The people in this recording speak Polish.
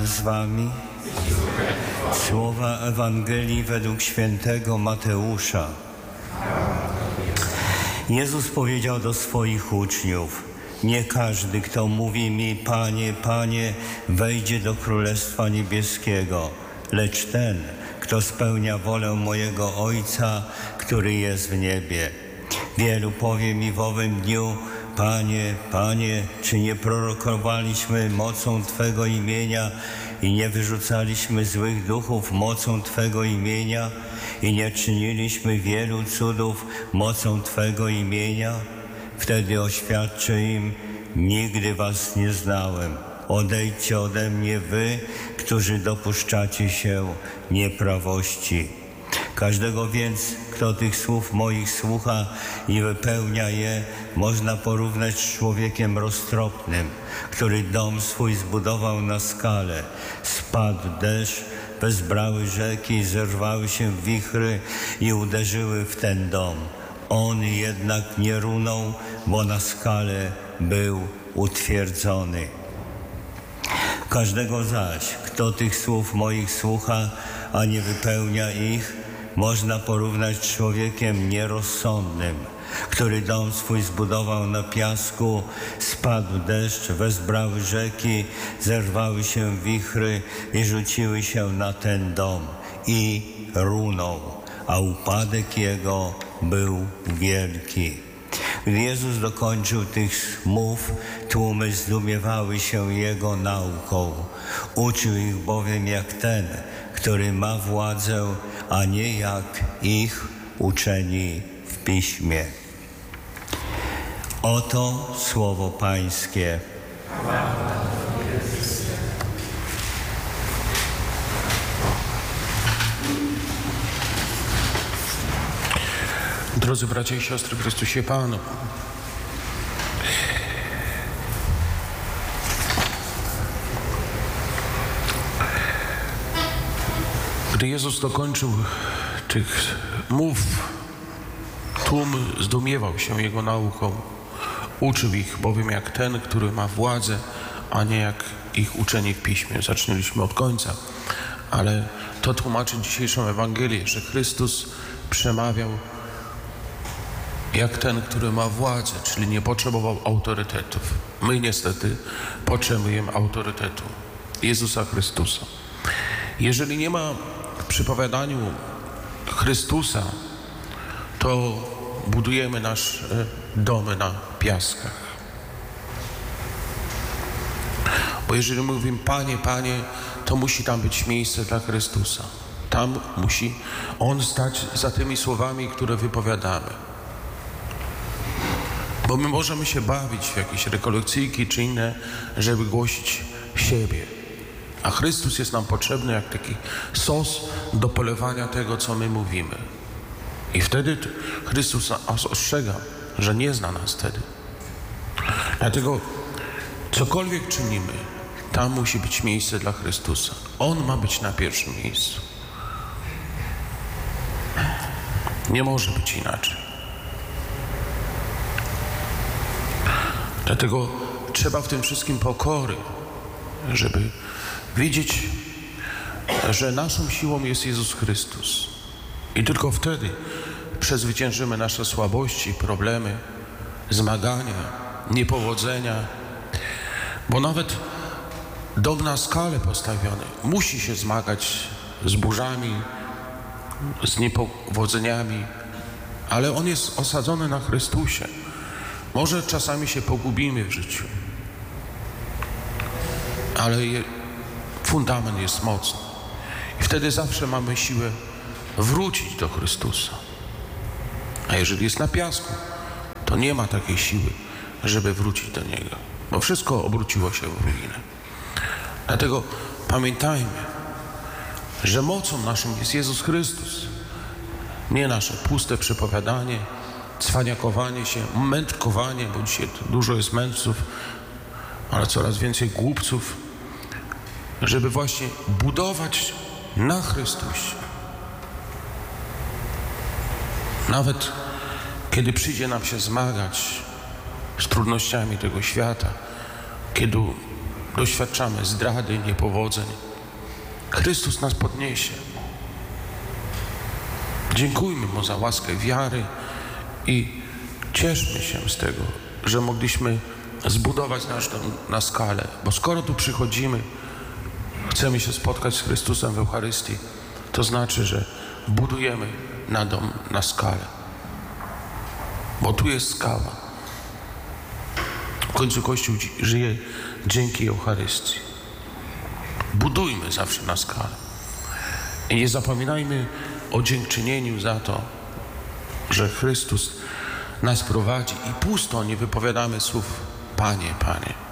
z wami. Słowa Ewangelii według świętego Mateusza. Jezus powiedział do swoich uczniów: nie każdy, kto mówi mi Panie, Panie, wejdzie do Królestwa Niebieskiego, lecz ten, kto spełnia wolę mojego Ojca, który jest w niebie. Wielu powie mi w owym dniu: Panie, Panie, czy nie prorokowaliśmy mocą Twego imienia i nie wyrzucaliśmy złych duchów mocą Twego imienia i nie czyniliśmy wielu cudów mocą Twego imienia? Wtedy oświadczę im: nigdy was nie znałem. Odejdźcie ode mnie wy, którzy dopuszczacie się nieprawości. Każdego więc, kto tych słów moich słucha i wypełnia je, można porównać z człowiekiem roztropnym, który dom swój zbudował na skale. Spadł deszcz, wezbrały rzeki, zerwały się wichry i uderzyły w ten dom. On jednak nie runął, bo na skale był utwierdzony. Każdego zaś, kto tych słów moich słucha, a nie wypełnia ich, można porównać z człowiekiem nierozsądnym, który dom swój zbudował na piasku. Spadł deszcz, wezbrały rzeki, zerwały się wichry i rzuciły się na ten dom i runął, a upadek jego był wielki. Gdy Jezus dokończył tych mów, tłumy zdumiewały się Jego nauką. Uczył ich bowiem jak ten, który ma władzę, a nie jak ich uczeni w Piśmie. Oto słowo Pańskie. Drodzy bracia i siostry w Chrystusie Panu, gdy Jezus dokończył tych mów, tłum zdumiewał się Jego nauką. Uczył ich bowiem jak ten, który ma władzę, a nie jak ich uczeni w Piśmie. Zaczęliśmy od końca, ale to tłumaczy dzisiejszą Ewangelię, że Chrystus przemawiał jak ten, który ma władzę, czyli nie potrzebował autorytetów. My niestety potrzebujemy autorytetu Jezusa Chrystusa. Jeżeli nie ma w przypowiadaniu Chrystusa, to budujemy nasze domy na piaskach. Bo jeżeli mówimy Panie, Panie, to musi tam być miejsce dla Chrystusa. Tam musi On stać za tymi słowami, które wypowiadamy. Bo my możemy się bawić w jakieś rekolekcyjki czy inne, żeby głosić siebie. A Chrystus jest nam potrzebny jak taki sos do polewania tego, co my mówimy. I wtedy Chrystus nas ostrzega, że nie zna nas wtedy. Dlatego cokolwiek czynimy, tam musi być miejsce dla Chrystusa. On ma być na pierwszym miejscu. Nie może być inaczej. Dlatego trzeba w tym wszystkim pokory, żeby widzieć, że naszą siłą jest Jezus Chrystus. I tylko wtedy przezwyciężymy nasze słabości, problemy, zmagania, niepowodzenia. Bo nawet dom na skale postawiony musi się zmagać z burzami, z niepowodzeniami, ale on jest osadzony na Chrystusie. Może czasami się pogubimy w życiu, ale fundament jest mocny. I wtedy zawsze mamy siłę wrócić do Chrystusa. A jeżeli jest na piasku, to nie ma takiej siły, żeby wrócić do Niego. Bo wszystko obróciło się w ruinę. Dlatego pamiętajmy, że mocą naszą jest Jezus Chrystus. Nie nasze puste przepowiadanie, cwaniakowanie się, mędrkowanie, bo dzisiaj dużo jest mędrców, ale coraz więcej głupców, żeby właśnie budować na Chrystusie. Nawet kiedy przyjdzie nam się zmagać z trudnościami tego świata, kiedy doświadczamy zdrady, niepowodzeń, Chrystus nas podniesie. Dziękujmy Mu za łaskę wiary i cieszmy się z tego, że mogliśmy zbudować nasz dom na skalę, bo skoro tu przychodzimy, chcemy się spotkać z Chrystusem w Eucharystii, to znaczy, że budujemy na dom na skalę, bo tu jest skała. W końcu Kościół żyje dzięki Eucharystii. Budujmy zawsze na skalę i nie zapominajmy o dziękczynieniu za to, że Chrystus nas prowadzi i pusto nie wypowiadamy słów Panie, Panie.